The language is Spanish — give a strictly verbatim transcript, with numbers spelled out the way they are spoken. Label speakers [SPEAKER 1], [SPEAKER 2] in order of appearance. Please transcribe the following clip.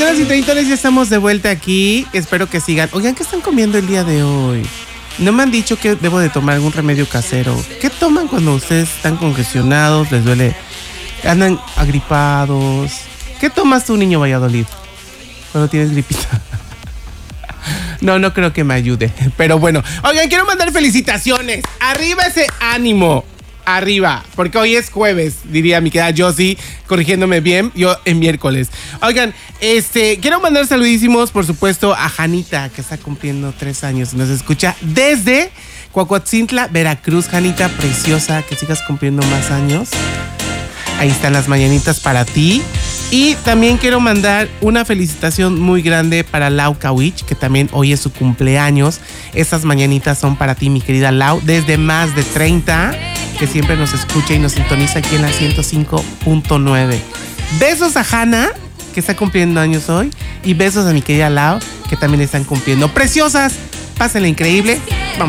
[SPEAKER 1] Treintonas y treintones, ya estamos de vuelta aquí. Espero que sigan. Oigan, ¿qué están comiendo el día de hoy? No me han dicho que debo de tomar algún remedio casero. ¿Qué toman cuando ustedes están congestionados? ¿Les duele? ¿Andan agripados? ¿Qué tomas tú, niño Valladolid, cuando tienes gripita? No, no creo que me ayude. Pero bueno, oigan, quiero mandar felicitaciones. Arriba ese ánimo. Arriba, porque hoy es jueves, diría mi querida Josie, corrigiéndome bien, yo en miércoles. Oigan, este, quiero mandar saludísimos, por supuesto, a Janita, que está cumpliendo tres años y nos escucha desde Cuacuatzintla, Veracruz. Janita, preciosa, que sigas cumpliendo más años. Ahí están las mañanitas para ti. Y también quiero mandar una felicitación muy grande para Lau Kawich, que también hoy es su cumpleaños. Estas mañanitas son para ti, mi querida Lau, desde más de treinta, que siempre nos escucha y nos sintoniza aquí en la ciento cinco punto nueve. Besos a Hanna, que está cumpliendo años hoy, y besos a mi querida Lau, que también están cumpliendo. Preciosas, pásenla increíble. Vamos.